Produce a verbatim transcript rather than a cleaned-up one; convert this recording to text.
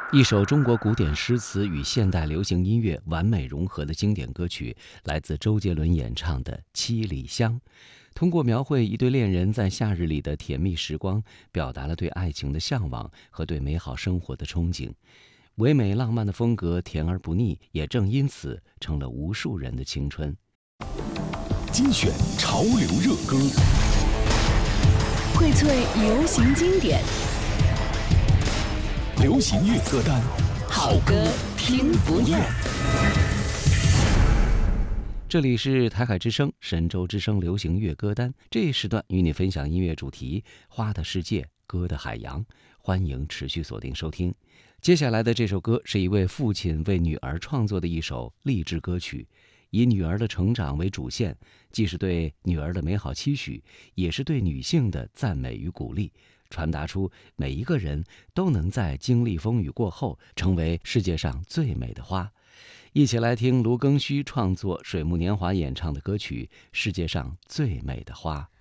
一首中国古典诗词与现代流行音乐完美融合的经典歌曲，来自周杰伦演唱的《七里香》。通过描绘一对恋人在夏日里的甜蜜时光，表达了对爱情的向往和对美好生活的憧憬。唯美浪漫的风格，甜而不腻，也正因此成了无数人的青春。 精选潮流热歌， 荟萃流行经典， 流行乐歌单， 好歌听不厌。 这里是台海之声、神州之声流行乐歌单，这一时段与你分享音乐主题：花的世界，歌的海洋。欢迎持续锁定收听。接下来的这首歌是一位父亲为女儿创作的一首励志歌曲，以女儿的成长为主线，既是对女儿的美好期许，也是对女性的赞美与鼓励，传达出每一个人都能在经历风雨过后，成为世界上最美的花。一起来听卢庚戌创作、水木年华演唱的歌曲《世界上最美的花》。